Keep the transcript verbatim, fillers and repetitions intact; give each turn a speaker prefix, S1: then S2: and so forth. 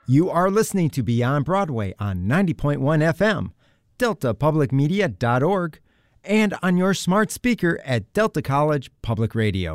S1: You are listening to Beyond Broadway on ninety point one F M, delta public media dot org, and on your smart speaker at Delta College Public Radio.